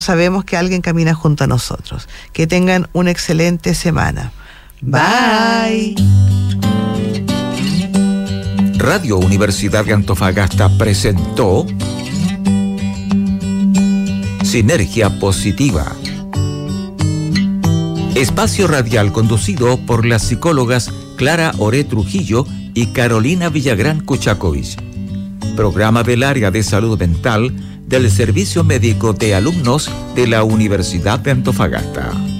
sabemos que alguien camina junto a nosotros. Que tengan una excelente semana. Bye. Radio Universidad de Antofagasta presentó Sinergia Positiva. Espacio radial conducido por las psicólogas Clara Oré Trujillo y Carolina Villagrán Kuchakovich. Programa del área de salud mental del Servicio Médico de Alumnos de la Universidad de Antofagasta.